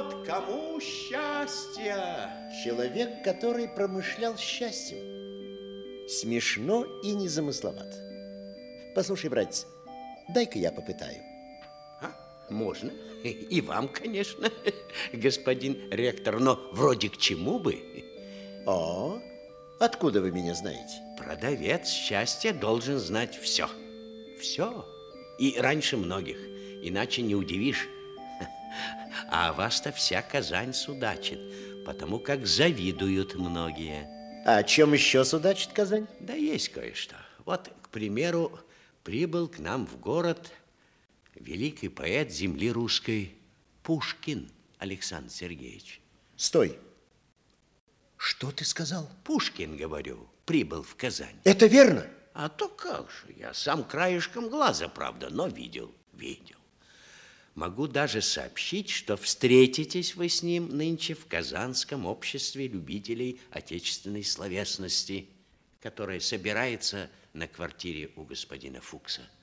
Вот кому счастье. Человек, который промышлял счастьем. Смешно и незамысловато. Послушай, братец, дай-ка я попытаю. Можно. И вам, конечно, господин ректор, но вроде к чему бы? О, откуда вы меня знаете? Продавец счастья должен знать все. Все. И раньше многих. Иначе не удивишь. А вас-то вся Казань судачит, потому как завидуют многие. А о чем еще судачит Казань? Да есть кое-что. Вот, к примеру, прибыл к нам в город великий поэт земли русской Пушкин Александр Сергеевич. Стой. Что ты сказал? Пушкин, говорю, прибыл в Казань. Это верно? А то как же, я сам краешком глаза, правда, но видел. Могу даже сообщить, что встретитесь вы с ним нынче в Казанском обществе любителей отечественной словесности, которое собирается на квартире у господина Фукса.